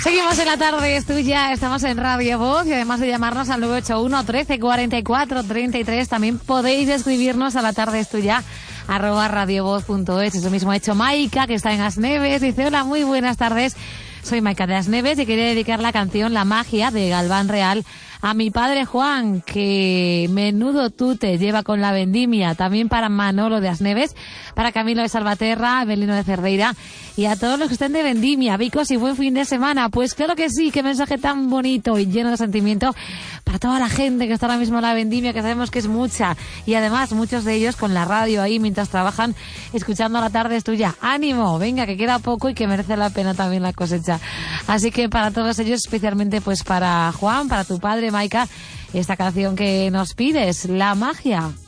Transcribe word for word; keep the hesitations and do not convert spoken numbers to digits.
Seguimos en la tarde, es tuya, estamos en Radio Voz y además de llamarnos al nueve ocho uno, trece, cuarenta y cuatro, treinta y tres, también podéis escribirnos a la tarde es tuya, arroba radiovoz punto es. Eso mismo ha hecho Maika, que está en Asneves, dice: hola, muy buenas tardes, soy Maika de Asneves y quería dedicar la canción La Magia de Galván Real a mi padre Juan, que menudo tute lleva con la vendimia. También para Manolo de Asneves, para Camilo de Salvaterra, Belino de Cerdeira y a todos los que estén de vendimia. Vicos, y buen fin de semana. Pues claro que sí, qué mensaje tan bonito y lleno de sentimiento para toda la gente que está ahora mismo en la vendimia, que sabemos que es mucha. Y además muchos de ellos con la radio ahí mientras trabajan, escuchando La Tarde es Tuya. ¡Ánimo! Venga, que queda poco y que merece la pena también la cosecha. Así que para todos ellos, especialmente pues para Juan, para tu padre, Maika, esta canción que nos pides, La Magia.